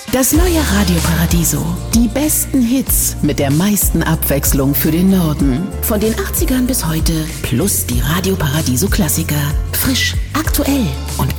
Das neue Radio Paradiso. Die besten Hits mit der meisten Abwechslung für den Norden. Von den 80ern bis heute. Plus die Radio Paradiso Klassiker. Frisch, aktuell und